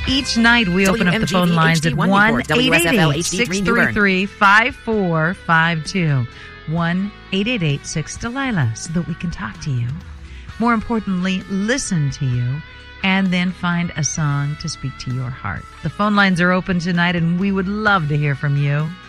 Each night we open up the phone lines at 1-888-633-5452. 1-888-6-DELILA so that we can talk to you. More importantly, listen to you and then find a song to speak to your heart. The phone lines are open tonight and we would love to hear from you.